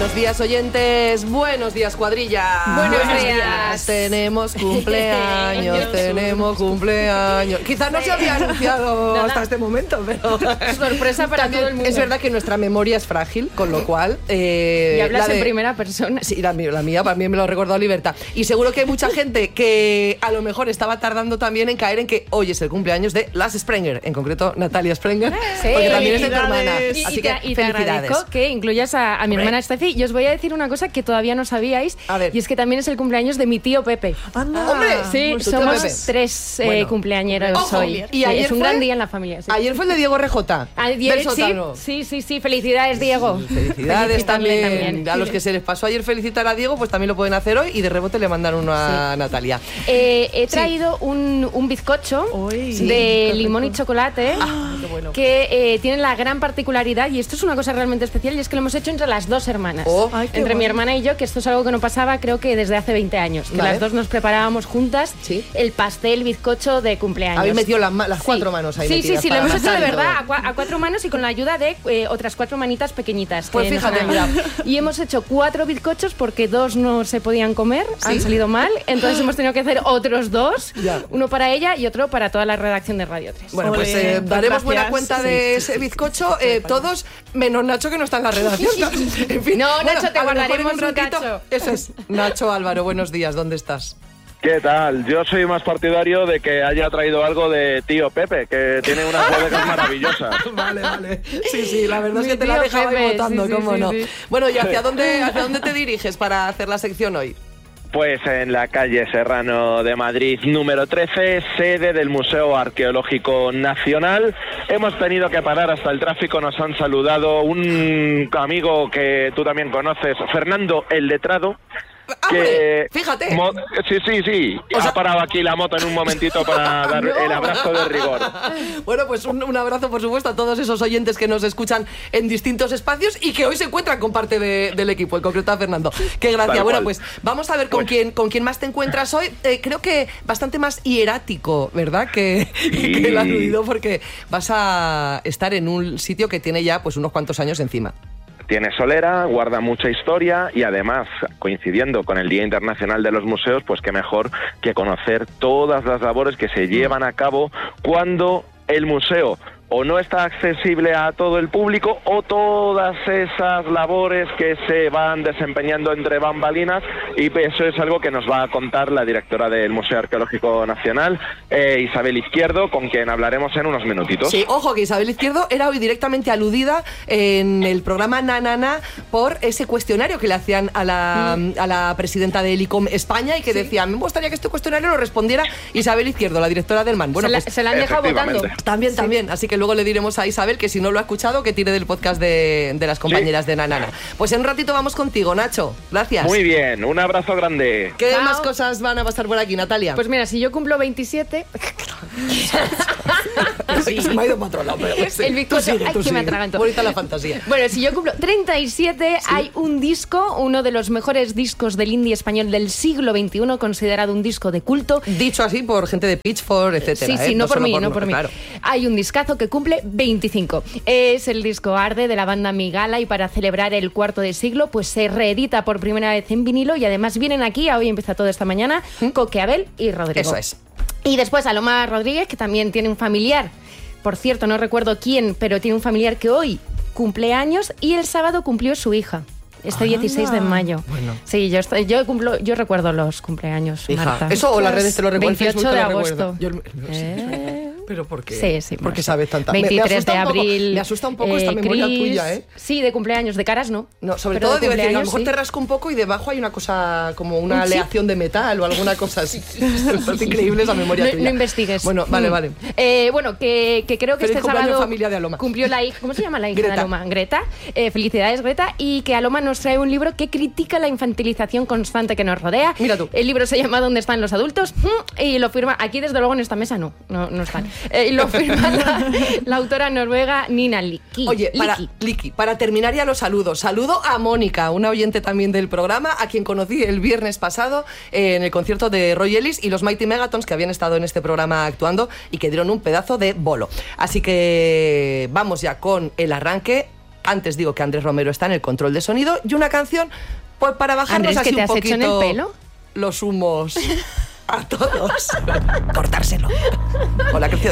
Buenos días, oyentes. Buenos días, cuadrilla. Buenos días. Tenemos cumpleaños, tenemos cumpleaños. Quizás no se había anunciado hasta este momento, pero... Sorpresa para todo el mundo. Es verdad que nuestra memoria es frágil, con lo cual... y hablas en primera persona. Sí, la mía también me lo ha recordado Libertad. Y seguro que hay mucha gente que a lo mejor estaba tardando también en caer en que hoy es el cumpleaños de Las Sprenger, en concreto Natalia Sprenger, sí, porque también es de tu hermana. Así que te agradezco que incluyas a mi hermana Steffi. Y os voy a decir una cosa que todavía no sabíais, y es que también es el cumpleaños de mi tío Pepe. ¡Hombre! Sí, somos tres cumpleañeros hoy. Y ayer es un gran día en la familia. Sí. Ayer fue el de Diego RJ. Ayer, sí. Felicidades, Diego. Felicidades también. A los que se les pasó ayer felicitar a Diego, pues también lo pueden hacer hoy y de rebote le mandan uno a Natalia. He traído un bizcocho de limón y chocolate que tiene la gran particularidad, y esto es una cosa realmente especial, y es que lo hemos hecho entre las dos hermanas. Entre mi hermana y yo, que esto es algo que no pasaba creo que desde hace 20 años. Que las dos nos preparábamos juntas el pastel bizcocho de cumpleaños. Habéis metido las cuatro manos ahí. Sí, lo hemos hecho de verdad a cuatro manos y con la ayuda de otras cuatro manitas pequeñitas. Pues fíjate, mira. Y hemos hecho 4 bizcochos porque 2 no se podían comer, han salido mal, entonces hemos tenido que hacer otros 2, uno para ella y otro para toda la redacción de Radio 3. Bueno, pues daremos buena cuenta de ese bizcocho, todos, menos Nacho, que no está en la redacción. En fin, no, Nacho, te guardaremos un ratito. Eso es. Nacho Álvaro, buenos días, ¿dónde estás? ¿Qué tal? Yo soy más partidario de que haya traído algo de tío Pepe, que tiene unas bodegas maravillosas. Vale. Sí, la verdad es que te la dejaba ahí votando, cómo no. Bueno, ¿y hacia dónde te diriges para hacer la sección hoy? Pues en la calle Serrano de Madrid, número 13, sede del Museo Arqueológico Nacional. Hemos tenido que parar hasta el tráfico, nos han saludado un amigo que tú también conoces, Fernando el Letrado. Fíjate. Sí. Ha parado aquí la moto en un momentito para dar el abrazo de rigor. Bueno, pues un abrazo, por supuesto, a todos esos oyentes que nos escuchan en distintos espacios y que hoy se encuentran con parte del equipo, en concreto a Fernando. Qué gracia. Bueno, pues vamos a ver con quién más te encuentras hoy. Creo que bastante más hierático, ¿verdad? Que el aludido, porque vas a estar en un sitio que tiene ya pues unos cuantos años encima. Tiene solera, guarda mucha historia y además, coincidiendo con el Día Internacional de los Museos, pues qué mejor que conocer todas las labores que se llevan a cabo cuando el museo o no está accesible a todo el público, o todas esas labores que se van desempeñando entre bambalinas, y eso es algo que nos va a contar la directora del Museo Arqueológico Nacional, Isabel Izquierdo, con quien hablaremos en unos minutitos. Sí, ojo, que Isabel Izquierdo era hoy directamente aludida en el programa Na por ese cuestionario que le hacían a la presidenta de ICOM España, y que decía, me gustaría que este cuestionario lo respondiera Isabel Izquierdo, la directora del MAN. Bueno, se la han dejado votando. También, así que luego le diremos a Isabel que si no lo ha escuchado, que tire del podcast de las compañeras de Na. Pues en un ratito vamos contigo, Nacho. Gracias. Muy bien, un abrazo grande. ¿Qué más cosas van a pasar por aquí, Natalia? Pues mira, si yo cumplo 27... Se me ha ido para otro lado, pero el bizcocho, que me atraganto. Bonita la fantasía. Bueno, si yo cumplo 37, hay un disco, uno de los mejores discos del indie español del siglo XXI, considerado un disco de culto. Dicho así por gente de Pitchfork, etcétera. Sí, no por mí. Claro. Hay un discazo que cumple 25. Es el disco Arde de la banda Migala, y para celebrar el cuarto de siglo, pues se reedita por primera vez en vinilo, y además vienen aquí, hoy empieza todo esta mañana, Coque, Abel y Rodrigo. Eso es. Y después Aloma Rodríguez, que también tiene un familiar, por cierto, no recuerdo quién, pero tiene un familiar que hoy cumple años, y el sábado cumplió su hija. 16 de mayo. Bueno. Sí, yo recuerdo los cumpleaños, hija. Marta. Eso o las redes te lo recuerdan. 28 de agosto. ¿Pero por qué? Sí. ¿Por qué sabes tanta? 23 de abril. Me asusta un poco esta memoria tuya, ¿eh? Sí, de cumpleaños, de caras no. No, sobre todo, digo, a lo mejor te rasco un poco y debajo hay una cosa como una aleación de metal o alguna cosa así. Es increíble esa memoria tuya. No investigues. Bueno, vale. Bueno, que creo que Feliz este sábado familia de Aloma. cumplió la hija, ¿cómo se llama la hija Greta. de Aloma? Greta. Felicidades, Greta. Y que Aloma nos trae un libro que critica la infantilización constante que nos rodea. Mira tú. El libro se llama ¿Dónde están los adultos? Y lo firma, aquí desde luego en esta mesa no están. Y lo firma la autora noruega Nina Liki. Oye, para terminar ya los saludos. Saludo a Mónica, una oyente también del programa, a quien conocí el viernes pasado en el concierto de Roy Ellis y los Mighty Megatons, que habían estado en este programa actuando y que dieron un pedazo de bolo. Así que vamos ya con el arranque. Antes digo que Andrés Romero está en el control de sonido y una canción pues para bajarnos Andrés, así ¿qué te un has poquito hecho en el pelo? los humos a todos. Cortárselo. Hola,